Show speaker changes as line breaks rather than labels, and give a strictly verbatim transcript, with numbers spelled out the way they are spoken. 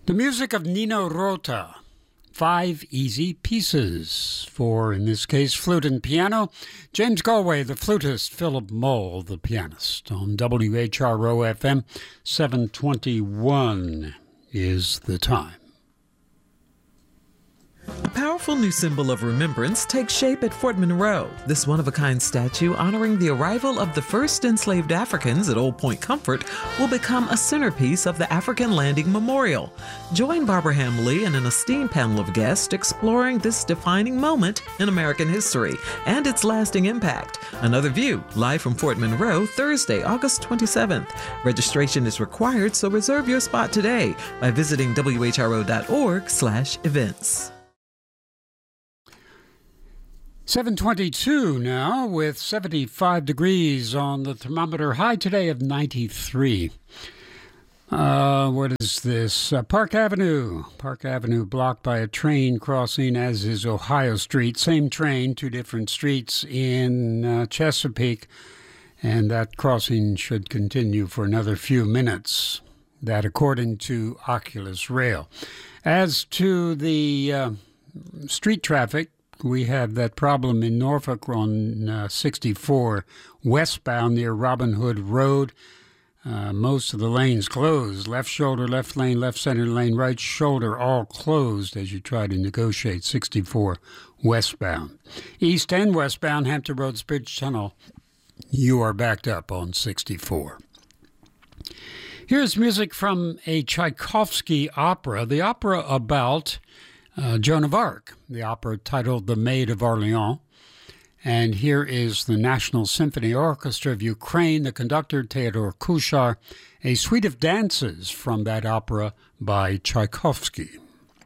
The music of Nino Rota, Five Easy Pieces, for, in this case, flute and piano. James Galway, the flutist, Philip Mull, the pianist. On W H R O F M, seven twenty-one is the time.
A powerful new symbol of remembrance takes shape at Fort Monroe. This one-of-a-kind statue honoring the arrival of the first enslaved Africans at Old Point Comfort will become a centerpiece of the African Landing Memorial. Join Barbara Hamley and an esteemed panel of guests exploring this defining moment in American history and its lasting impact. Another View, live from Fort Monroe, Thursday, August twenty-seventh. Registration is required, so reserve your spot today by visiting W H R O dot org slash events.
seven twenty-two now, with seventy-five degrees on the thermometer. High today of ninety-three. Uh, what is this? Uh, Park Avenue. Park Avenue blocked by a train crossing, as is Ohio Street. Same train, two different streets in uh, Chesapeake. And that crossing should continue for another few minutes. That according to Oculus Rail. As to the uh, street traffic, we have that problem in Norfolk on uh, sixty-four westbound near Robin Hood Road. Uh, most of the lanes closed. Left shoulder, left lane, left center lane, right shoulder, all closed as you try to negotiate sixty-four westbound. East and westbound, Hampton Roads Bridge Tunnel, you are backed up on sixty-four. Here's music from a Tchaikovsky opera, the opera about Uh, Joan of Arc, the opera titled The Maid of Orleans. And here is the National Symphony Orchestra of Ukraine, the conductor Theodore Kuchar, a suite of dances from that opera by Tchaikovsky.